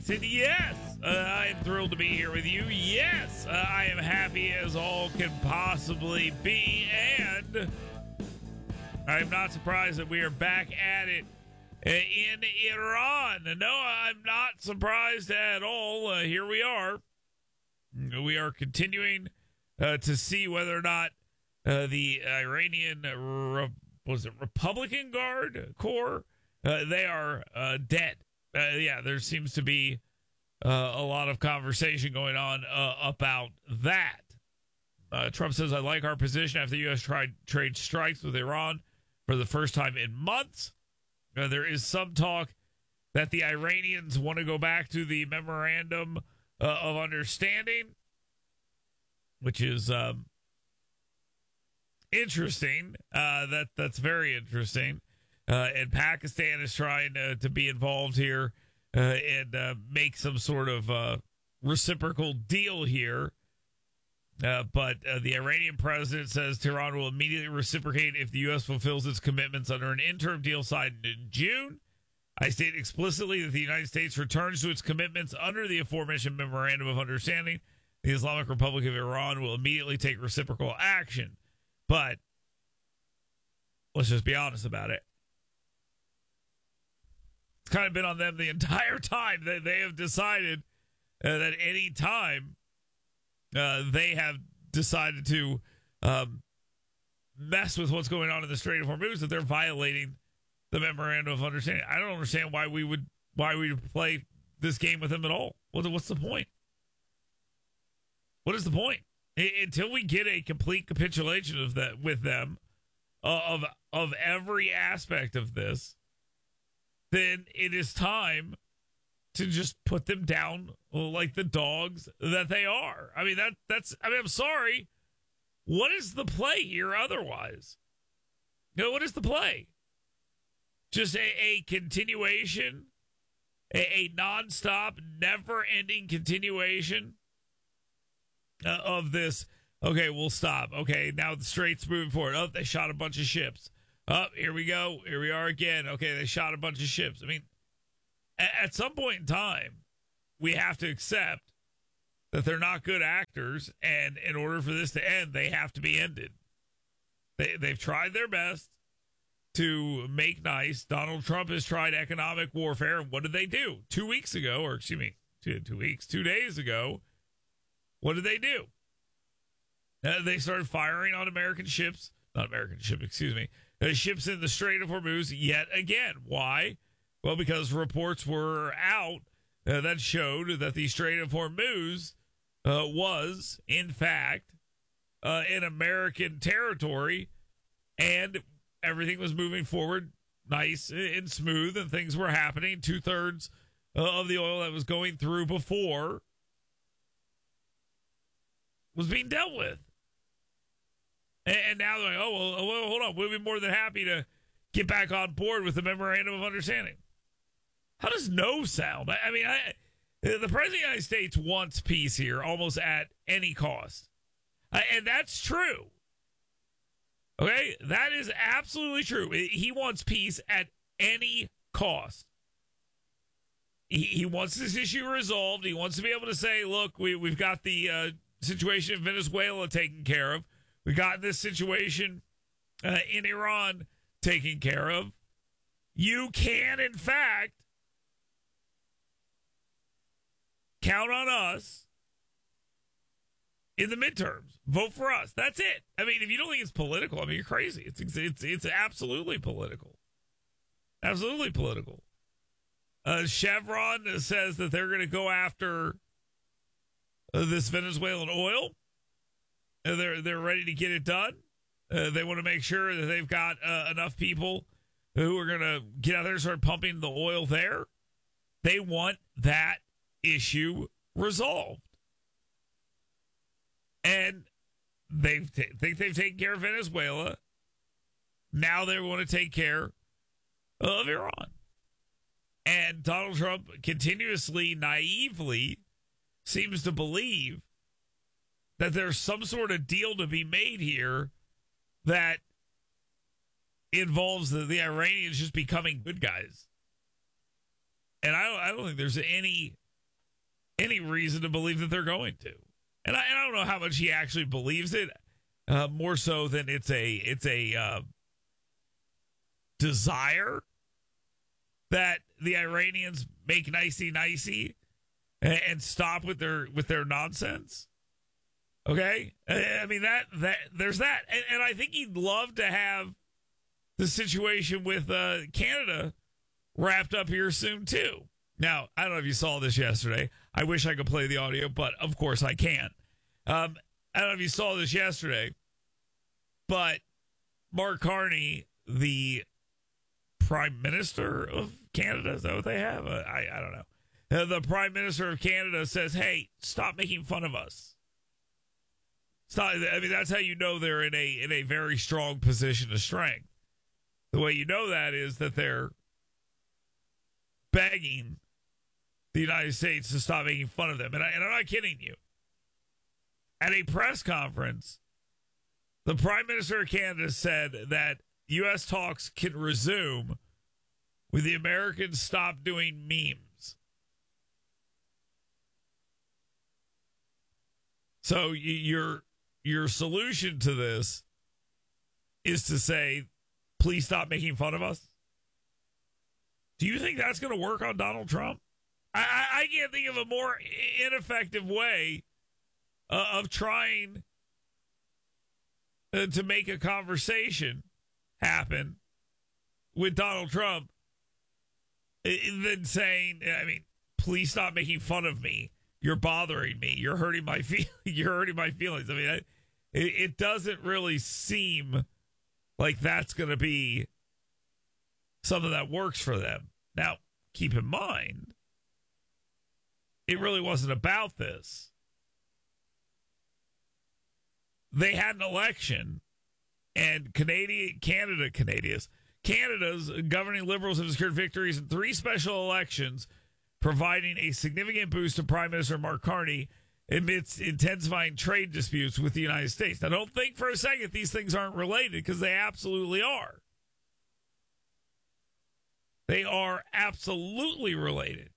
And yes, I am thrilled to be here with you. Yes, I am happy as all can possibly be. And I'm not surprised that we are back at it in Iran. No, I'm not surprised at all. Here we are. We are continuing to see whether or not the Iranian Republican Guard Corps, they are dead. There seems to be a lot of conversation going on about that. Trump says, I like our position after the U.S. trade strikes with Iran for the first time in months. There is some talk that the Iranians want to go back to the memorandum of understanding, which is interesting. That's very interesting. And Pakistan is trying to be involved here and make some sort of reciprocal deal here. But the Iranian president says Tehran will immediately reciprocate if the U.S. fulfills its commitments under an interim deal signed in June. I state explicitly that the United States returns to its commitments under the aforementioned memorandum of understanding. The Islamic Republic of Iran will immediately take reciprocal action. But let's just be honest about it. It's kind of been on them the entire time that they have decided that any time they have decided to mess with what's going on in the Strait of Hormuz, that they're violating the memorandum of understanding. I don't understand why we would play this game with them at all. What's the point? What is the point? Until we get a complete capitulation of that with them, of every aspect of this, then it is time to just put them down like the dogs that they are. I mean, I'm sorry. What is the play here otherwise? What is the play? Just a continuation, a nonstop, never-ending continuation of this. Okay, we'll stop. Okay, now the strait's moving forward. Oh, they shot a bunch of ships. Oh, here we go. Here we are again. Okay, they shot a bunch of ships. I mean, at some point in time, we have to accept that they're not good actors, and in order for this to end, they have to be ended. They've tried their best to make nice. Donald Trump has tried economic warfare, and what did they do? 2 weeks ago, or excuse me, 2 days ago, what did they do? They started firing on American ships. Not American ship, excuse me. Ships in the Strait of Hormuz yet again. Why? Well, because reports were out that showed that the Strait of Hormuz was, in fact, in American territory, and everything was moving forward nice and smooth, and things were happening. 2/3 of the oil that was going through before was being dealt with. And now they're like, oh, well, hold on. We'll be more than happy to get back on board with the memorandum of understanding. How does no sound? I mean, the President of the United States wants peace here almost at any cost. And that's true. Okay? That is absolutely true. He wants peace at any cost. He wants this issue resolved. He wants to be able to say, look, we've got the situation in Venezuela taken care of. We got this situation in Iran taken care of. You can, in fact, count on us in the midterms. Vote for us. That's it. I mean, if you don't think it's political, I mean, you're crazy. It's absolutely political. Absolutely political. Chevron says that they're going to go after this Venezuelan oil. They're ready to get it done. They want to make sure that they've got enough people who are going to get out there and start pumping the oil there. They want that issue resolved. And they think they've taken care of Venezuela. Now they want to take care of Iran. And Donald Trump continuously, naively seems to believe that there's some sort of deal to be made here that involves the Iranians just becoming good guys. And I don't think there's any any reason to believe that they're going to. And I don't know how much he actually believes it, more so than it's a desire that the Iranians make nicey and stop with their nonsense. Okay, I mean that there's that, and I think he'd love to have the situation with Canada wrapped up here soon too. Now, I don't know if you saw this yesterday. I wish I could play the audio, but of course I can't. I don't know if you saw this yesterday, but Mark Carney, the Prime Minister of Canada, is that what they have? I don't know. The Prime Minister of Canada says, "Hey, stop making fun of us." Stop. I mean, that's how you know they're in a very strong position of strength. The way you know that is that they're begging the United States to stop making fun of them. And I'm not kidding you. At a press conference, the Prime Minister of Canada said that U.S. talks can resume when the Americans stop doing memes. So your solution to this is to say, please stop making fun of us? Do you think that's going to work on Donald Trump? I can't think of a more ineffective way of trying to make a conversation happen with Donald Trump than saying, I mean, please stop making fun of me. You're bothering me. You're hurting my feelings. I mean, it doesn't really seem like that's going to be something that works for them. Now, keep in mind, it really wasn't about this. They had an election, and Canada's governing Liberals have secured victories in 3 special elections, providing a significant boost to Prime Minister Mark Carney amidst intensifying trade disputes with the United States. Now, don't think for a second these things aren't related, because they absolutely are. They are absolutely related.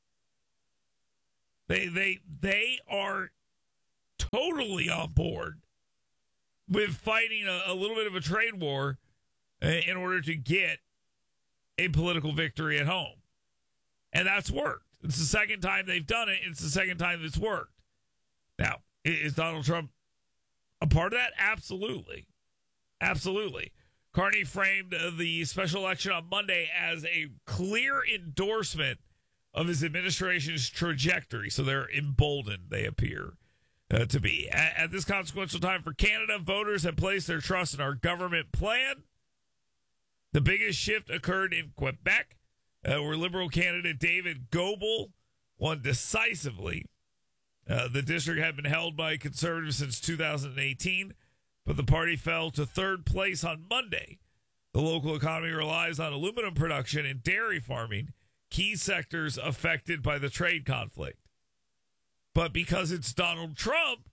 They are totally on board with fighting a little bit of a trade war in order to get a political victory at home. And that's worked. It's the second time they've done it. It's the second time it's worked. Now, is Donald Trump a part of that? Absolutely. Absolutely. Carney framed the special election on Monday as a clear endorsement of his administration's trajectory. So they're emboldened, they appear to be. At this consequential time for Canada, voters have placed their trust in our government plan. The biggest shift occurred in Quebec, where Liberal candidate David Goebel won decisively. The district had been held by Conservatives since 2018, but the party fell to 3rd place on Monday. The local economy relies on aluminum production and dairy farming, key sectors affected by the trade conflict. But because it's Donald Trump,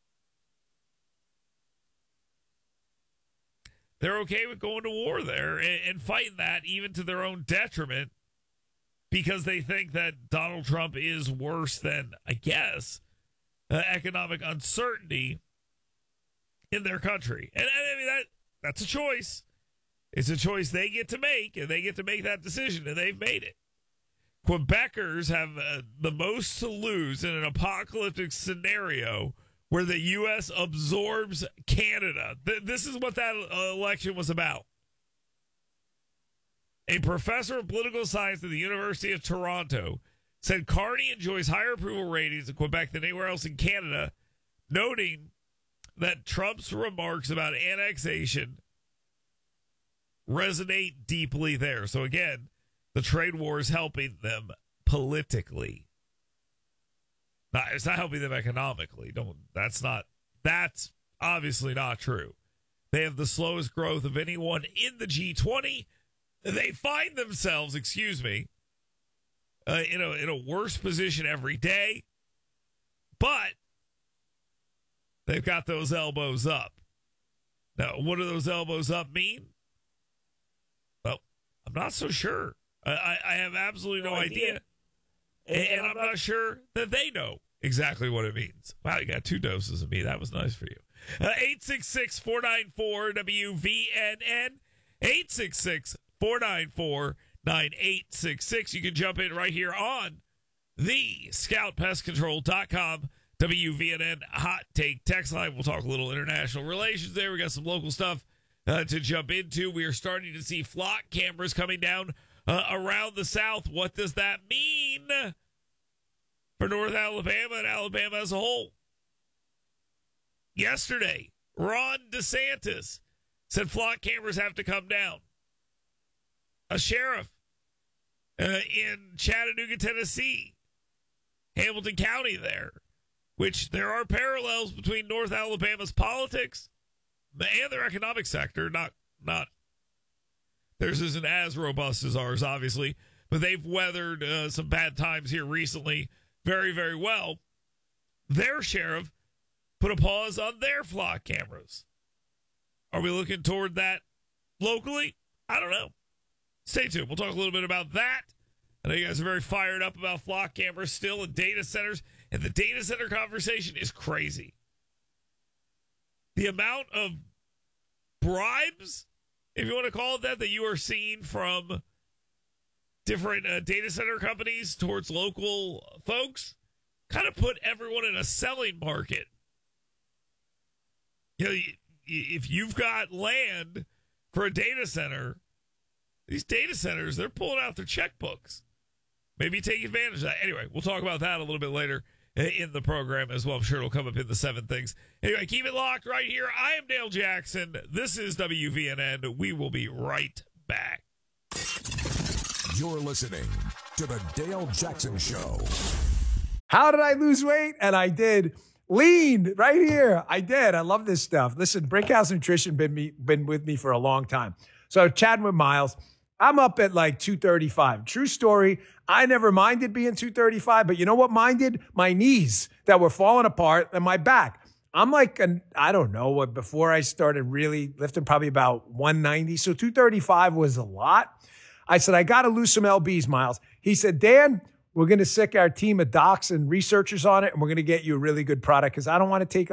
they're okay with going to war there and fighting that even to their own detriment, because they think that Donald Trump is worse than, I guess, economic uncertainty in their country. And I mean, that's a choice. It's a choice they get to make, and they get to make that decision, and they've made it. Quebecers have the most to lose in an apocalyptic scenario where the U.S. absorbs Canada. This is what that election was about. A professor of political science at the University of Toronto said Carney enjoys higher approval ratings in Quebec than anywhere else in Canada, noting that Trump's remarks about annexation resonate deeply there. So again, the trade war is helping them politically. Now, it's not helping them economically. That's obviously not true. They have the slowest growth of anyone in the G20. They find themselves, in a worse position every day, but they've got those elbows up. Now, what do those elbows up mean? Well, I'm not so sure. I have absolutely no idea. And I'm not sure that they know exactly what it means. Wow, you got 2 doses of me. That was nice for you. 866-494-WVNN. 866-494-9866. You can jump in right here on the ScoutPestControl.com WVNN Hot Take text line. We'll talk a little international relations there. We got some local stuff to jump into. We are starting to see flock cameras coming down around the South. What does that mean for North Alabama and Alabama as a whole? Yesterday, Ron DeSantis said flock cameras have to come down. A sheriff in Chattanooga, Tennessee, Hamilton County there, which there are parallels between North Alabama's politics and their economic sector. Not theirs isn't as robust as ours, obviously, but they've weathered some bad times here recently very, very well. Their sheriff put a pause on their flock cameras. Are we looking toward that locally? I don't know. Stay tuned. We'll talk a little bit about that. I know you guys are very fired up about flock cameras still in data centers, and the data center conversation is crazy. The amount of bribes, if you want to call it that you are seeing from different data center companies towards local folks kind of put everyone in a selling market. You know, if you've got land for a data center, these data centers, they're pulling out their checkbooks. Maybe take advantage of that. Anyway, we'll talk about that a little bit later in the program as well. I'm sure it'll come up in the 7 things. Anyway, keep it locked right here. I am Dale Jackson. This is WVNN. We will be right back. You're listening to the Dale Jackson Show. How did I lose weight? And I did. Lean right here. I did. I love this stuff. Listen, Brickhouse Nutrition been with me for a long time. So chatting with Miles, I'm up at like 235. True story. I never minded being 235, but you know what minded? My knees that were falling apart and my back. I'm like, I don't know what, before I started really lifting, probably about 190. So 235 was a lot. I said, I got to lose some LBs, Miles. He said, Dan, we're going to sick our team of docs and researchers on it, and we're going to get you a really good product because I don't want to take